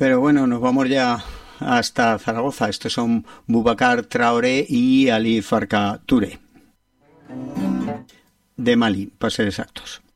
Pero bueno, nos vamos ya hasta Zaragoza. Estos son Boubacar Traoré y Ali Farka Touré, de Mali, para ser exactos.